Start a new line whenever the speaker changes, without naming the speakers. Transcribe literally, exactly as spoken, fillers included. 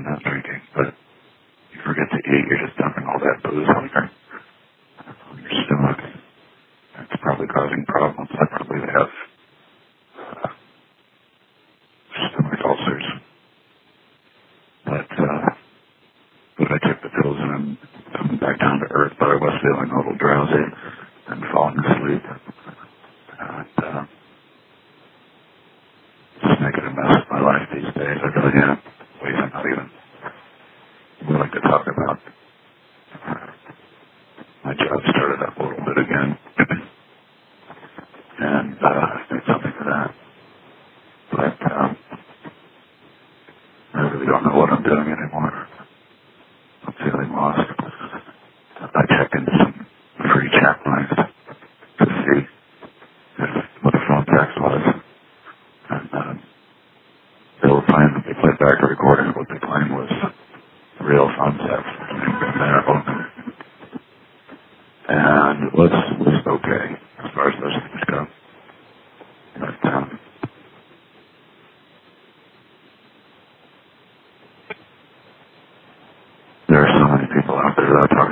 and not drinking, but you forget to eat, you're just dumping all that booze on your, on your stomach. It's probably causing problems. I probably have uh, stomach ulcers. But, uh, but I took the pills and I'm coming back down to earth, but I was feeling a little drowsy and falling asleep. And, uh, just making a mess of my life these days. I really am. Ways I'm not even willing to talk about. My job started up a little bit again. And, uh, did something for that. But, um, I really don't know what I'm doing anymore. I'm feeling lost. I checked into some free chat lines to see if, what the phone text was. And, uh, they were playing, they played back a recording of what they claimed was real phone text. And it was, it was okay as far as those things go. But, um, there are so many people out there that I talk